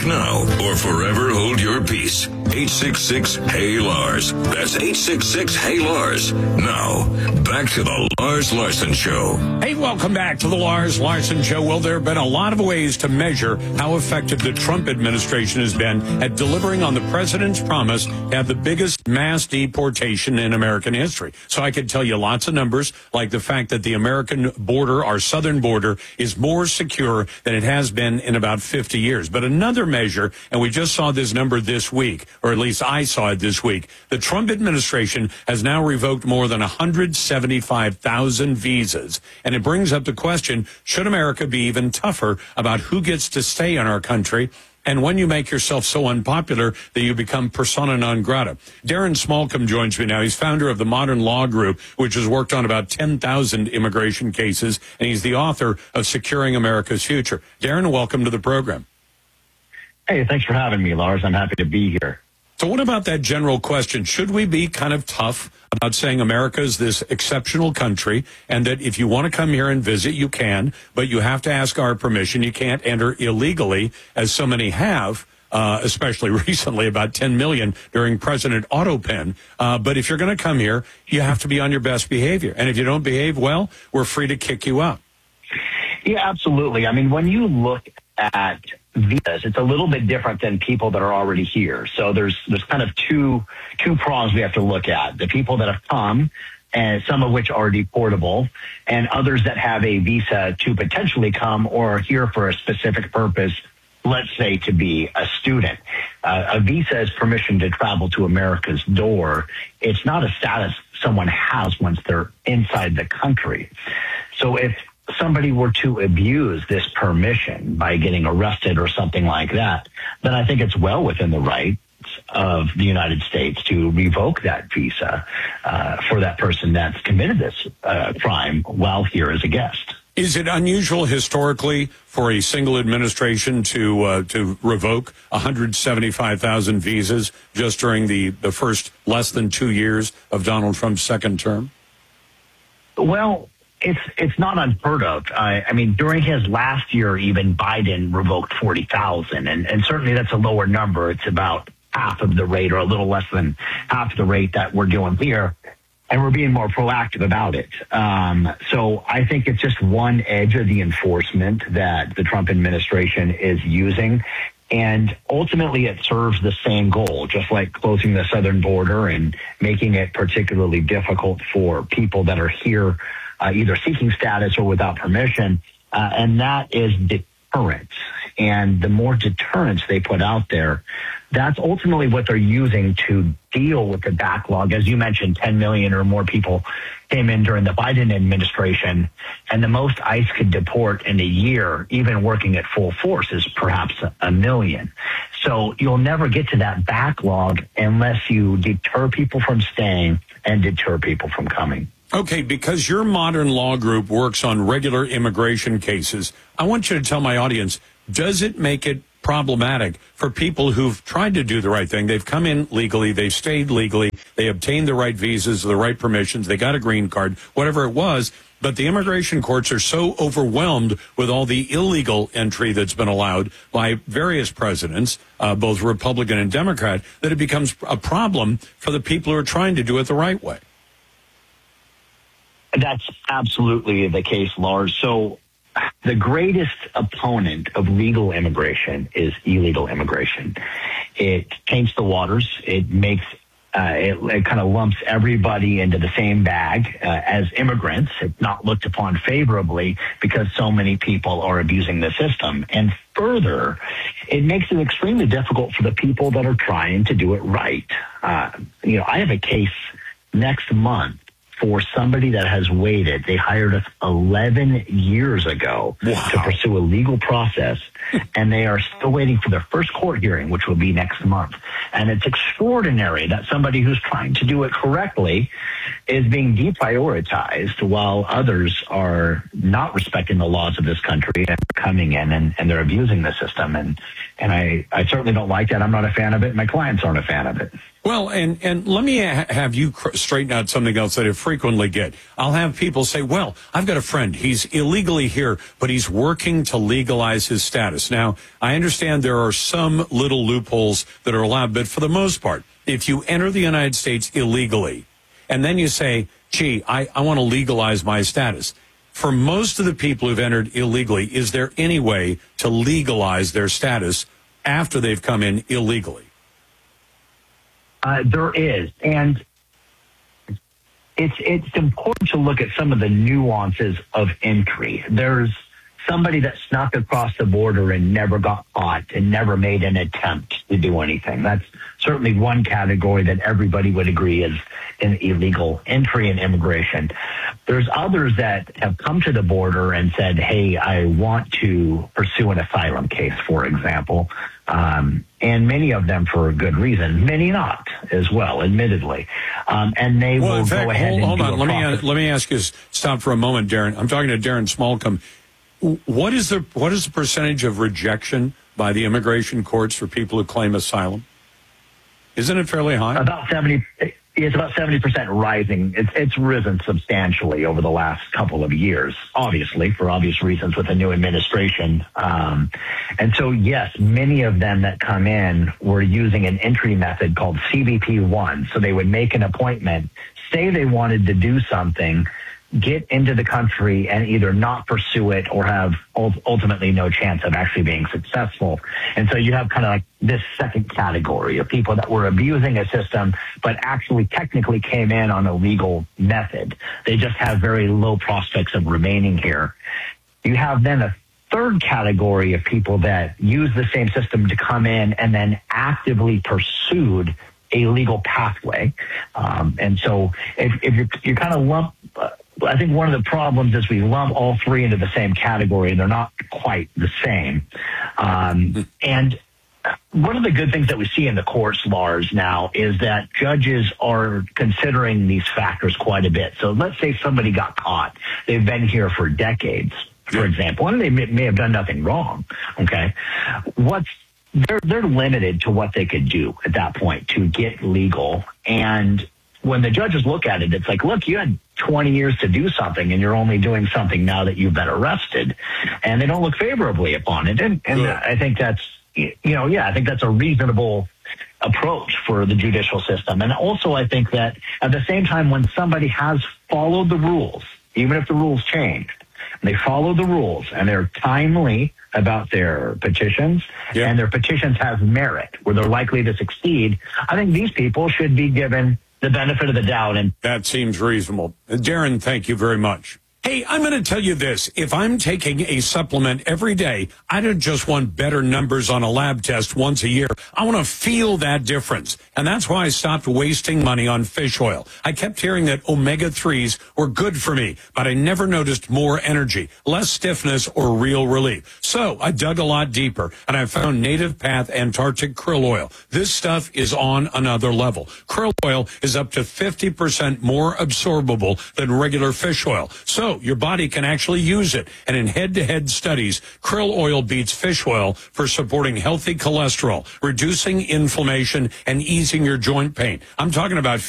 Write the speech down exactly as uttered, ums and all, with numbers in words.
Speak now or forever hold your peace. eight six six, Hey Lars. That's eight six six, Hey Lars. Now, back to the Lars Larson Show. Hey, welcome back to the Lars Larson Show. Well, there have been a lot of ways to measure how effective the Trump administration has been at delivering on the president's promise to have the biggest mass deportation in American history. So I could tell you lots of numbers, like the fact that the American border, our southern border, is more secure than it has been in about fifty years. But another measure, and we just saw this number this week, or at least I saw it this week, the Trump administration has now revoked more than one hundred seventy-five thousand visas. And it brings up the question, should America be even tougher about who gets to stay in our country? And when you make yourself so unpopular that you become persona non grata. Darren Smallcombe joins me now. He's founder of the Modern Law Group, which has worked on about ten thousand immigration cases, and he's the author of Securing America's Future. Darren, welcome to the program. Hey, thanks for having me, Lars. I'm happy to be here. So what about that general question? Should we be kind of tough about saying America is this exceptional country and that if you want to come here and visit, you can, but you have to ask our permission. You can't enter illegally, as so many have, uh, especially recently, about ten million during President Autopen. Uh, but if you're going to come here, you have to be on your best behavior. And if you don't behave well, we're free to kick you out. Yeah, absolutely. I mean, when you look at visas, it's a little bit different than people that are already here. So there's there's kind of two two prongs we have to look at. The people that have come, and some of which are deportable, and others that have a visa to potentially come or are here for a specific purpose, let's say to be a student. Uh, a visa is permission to travel to America's door. It's not a status someone has once they're inside the country. So if somebody were to abuse this permission by getting arrested or something like that, then I think it's well within the rights of the United States to revoke that visa uh, for that person that's committed this uh, crime while here as a guest. Is it unusual historically for a single administration to uh, to revoke one hundred seventy-five thousand visas just during the, the first less than two years of Donald Trump's second term? Well, It's it's not unheard of. Uh, I mean, during his last year, even Biden revoked forty thousand, and, and certainly that's a lower number. It's about half of the rate or a little less than half the rate that we're doing here, and we're being more proactive about it. Um, so I think it's just one edge of the enforcement that the Trump administration is using. And ultimately, it serves the same goal, just like closing the southern border and making it particularly difficult for people that are here Uh, either seeking status or without permission, uh, and that is deterrence. And the more deterrence they put out there, that's ultimately what they're using to deal with the backlog. As you mentioned, ten million or more people came in during the Biden administration, and the most ICE could deport in a year, even working at full force, is perhaps a million. So you'll never get to that backlog unless you deter people from staying and deter people from coming. Okay, because your Modern Law Group works on regular immigration cases, I want you to tell my audience, does it make it problematic for people who've tried to do the right thing? They've come in legally, they've stayed legally, they obtained the right visas, the right permissions, they got a green card, whatever it was, but the immigration courts are so overwhelmed with all the illegal entry that's been allowed by various presidents, uh, both Republican and Democrat, that it becomes a problem for the people who are trying to do it the right way. That's absolutely the case, Lars. So the greatest opponent of legal immigration is illegal immigration. It taints the waters. It makes uh, it, it kind of lumps everybody into the same bag uh, as immigrants. It's not looked upon favorably because so many people are abusing the system. And further, it makes it extremely difficult for the people that are trying to do it right. Uh, you know, I have a case next month for somebody that has waited. They hired us eleven years ago wow. to pursue a legal process, and they are still waiting for their first court hearing, which will be next month. And it's extraordinary that somebody who's trying to do it correctly is being deprioritized while others are not respecting the laws of this country and coming in and, and they're abusing the system. And, and I, I certainly don't like that. I'm not a fan of it. My clients aren't a fan of it. Well, and, and let me ha- have you cr- straighten out something else that I frequently get. I'll have people say, well, I've got a friend. He's illegally here, but he's working to legalize his status. Now, I understand there are some little loopholes that are allowed, but for the most part, if you enter the United States illegally, and then you say, gee, I, I want to legalize my status. For most of the people who've entered illegally, is there any way to legalize their status after they've come in illegally? Uh, there is, and it's it's important to look at some of the nuances of entry. There's somebody that snuck across the border and never got caught and never made an attempt to do anything. That's certainly one category that everybody would agree is an illegal entry in immigration. There's others that have come to the border and said, hey, I want to pursue an asylum case, for example. Um, and many of them for a good reason, many not as well, admittedly. Um, and they well, will in fact, go ahead hold, and hold do on. a Let me, process. uh, let me ask you, stop for a moment, Darren. I'm talking to Darren Smallcombe. What is the, what is the percentage of rejection by the immigration courts for people who claim asylum? Isn't it fairly high? About seventy. It's about seventy percent rising. It's it's risen substantially over the last couple of years, obviously, for obvious reasons with the new administration. Um, and so, yes, many of them that come in were using an entry method called C B P one. So they would make an appointment, say they wanted to do something, get into the country and either not pursue it or have ultimately no chance of actually being successful. And so you have kind of like this second category of people that were abusing a system, but actually technically came in on a legal method. They just have very low prospects of remaining here. You have then a third category of people that use the same system to come in and then actively pursued a legal pathway. Um, and so if, if you're, you're kind of lump, uh, I think one of the problems is we lump all three into the same category, and they're not quite the same. Um, and one of the good things that we see in the courts, Lars, now is that judges are considering these factors quite a bit. So let's say somebody got caught. They've been here for decades, for example, and they may, may have done nothing wrong. Okay. What's they're, they're limited to what they could do at that point to get legal. And when the judges look at it, it's like, look, you had twenty years to do something and you're only doing something now that you've been arrested, and they don't look favorably upon it. And, and yeah. I think that's, you know, yeah, I think that's a reasonable approach for the judicial system. And also I think that at the same time, when somebody has followed the rules, even if the rules changed, they follow the rules and they're timely about their petitions, yeah. and their petitions have merit where they're likely to succeed, I think these people should be given the benefit of the doubt. And that seems reasonable. Darren, thank you very much. Hey, I'm going to tell you this. If I'm taking a supplement every day, I don't just want better numbers on a lab test once a year. I want to feel that difference. And that's why I stopped wasting money on fish oil. I kept hearing that omega threes were good for me, but I never noticed more energy, less stiffness, or real relief. So I dug a lot deeper, and I found Native Path Antarctic Krill Oil. This stuff is on another level. Krill oil is up to fifty percent more absorbable than regular fish oil. So your body can actually use it. And in head-to-head studies, krill oil beats fish oil for supporting healthy cholesterol, reducing inflammation, and easing your joint pain. I'm talking about